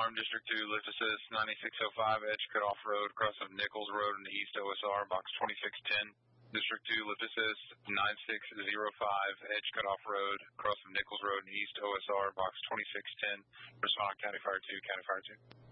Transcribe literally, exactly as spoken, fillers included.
Alarm, District two, lift assist ninety-six oh five, edge cutoff road, cross of Nichols Road in the east O S R, box twenty-six ten. District two, lift assist nine six oh five, edge cutoff road, cross of Nichols Road in the east O S R, box twenty-six ten. Respond, County Fire two, County Fire two.